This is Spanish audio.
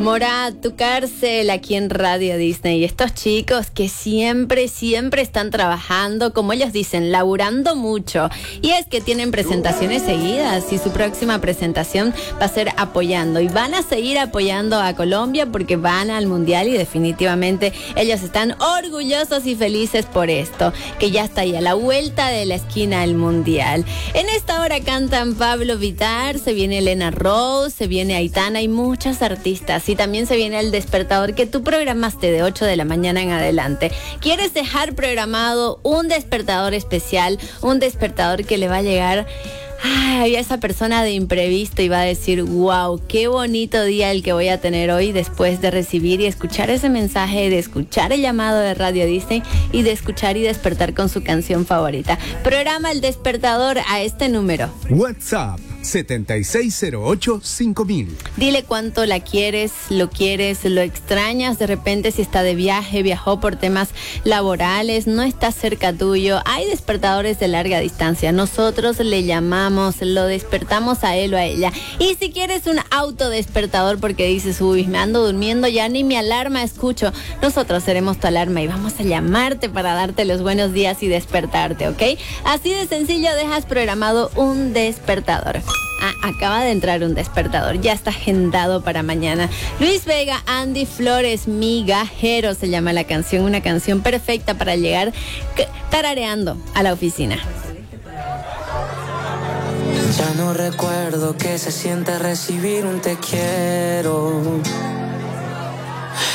Morat, Tu Cárcel, aquí en Radio Disney. Y estos chicos que siempre están trabajando, como ellos dicen, laburando mucho. Y es que tienen presentaciones seguidas y su próxima presentación va a ser apoyando. Y van a seguir apoyando a Colombia porque van al Mundial y definitivamente ellos están orgullosos y felices por esto, que ya está ahí a la vuelta de la esquina el Mundial. En esta hora cantan Pablo Vittar, se viene Elena Rose, se viene Aitana y muchos artistas. Y también se viene El Despertador que tú programaste de 8 de la mañana en adelante. ¿Quieres dejar programado un despertador especial? Un despertador que le va a llegar a esa persona de imprevisto y va a decir, wow, qué bonito día el que voy a tener hoy después de recibir y escuchar ese mensaje, de escuchar el llamado de Radio Disney y de escuchar y despertar con su canción favorita. Programa El Despertador a este número. WhatsApp 7608-5000. Dile cuánto la quieres, lo extrañas, de repente si está de viaje, viajó por temas laborales, no está cerca tuyo. Hay despertadores de larga distancia, nosotros le llamamos, lo despertamos a él o a ella. Y si quieres un autodespertador porque dices, uy, me ando durmiendo, ya ni mi alarma escucho, nosotros seremos tu alarma y vamos a llamarte para darte los buenos días y despertarte, ¿ok? Así de sencillo, dejas programado un despertador. Acaba de entrar un despertador, ya está agendado para mañana. Luis Vega, Andy Flores, Migajero se llama la canción, una canción perfecta para llegar tarareando a la oficina. Ya no recuerdo qué se siente recibir un te quiero.